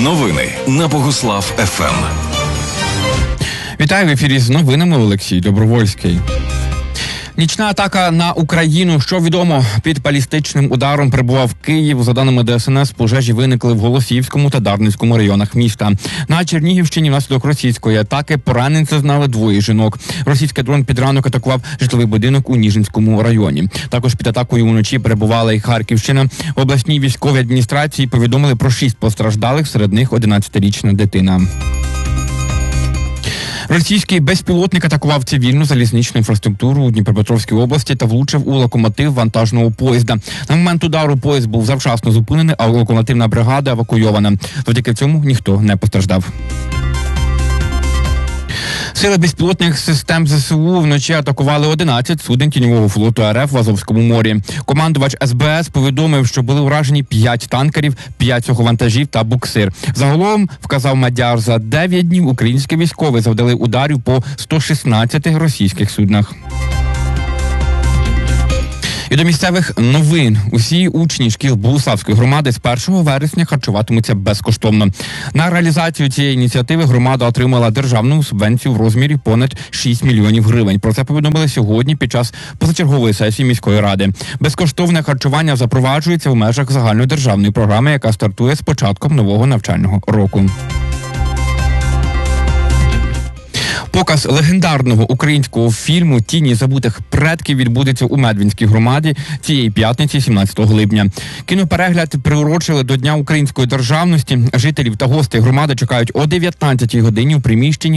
Новини на Богуслав ФМ. Вітаю, в ефірі з новинами Олексій Добровольський. Нічна атака на Україну. Що відомо, під балістичним ударом перебував Київ. За даними ДСНС, пожежі виникли в Голосіївському та Дарницькому районах міста. На Чернігівщині внаслідок російської атаки поранень зазнали 2 жінок. Російський дрон під ранок атакував житловий будинок у Ніжинському районі. Також під атакою уночі перебувала і Харківщина. В обласній військовій адміністрації повідомили про 6 постраждалих, серед них 11-річна дитина. Російський безпілотник атакував цивільну залізничну інфраструктуру у Дніпропетровській області та влучив у локомотив вантажного поїзда. На момент удару поїзд був завчасно зупинений, а локомотивна бригада евакуйована. Завдяки цьому ніхто не постраждав. Сили безпілотних систем ЗСУ вночі атакували 11 суден тіньового флоту РФ в Азовському морі. Командувач СБС повідомив, що були уражені 5 танкерів, 5 вантажів та буксир. Загалом, вказав Мадяр, за 9 днів українські військові завдали ударів по 116 російських суднах. І до місцевих новин. Усі учні шкіл Богуславської громади з 1 вересня харчуватимуться безкоштовно. На реалізацію цієї ініціативи громада отримала державну субвенцію в розмірі понад 6 мільйонів гривень. Про це повідомили сьогодні під час позачергової сесії міської ради. Безкоштовне харчування запроваджується в межах загальнодержавної програми, яка стартує з початком нового навчального року. Показ легендарного українського фільму «Тіні забутих предків» відбудеться у Медвинській громаді цієї п'ятниці, 17 липня. Кіноперегляд приурочили до Дня української державності. Жителів та гостей громади чекають о 19-й годині у приміщенні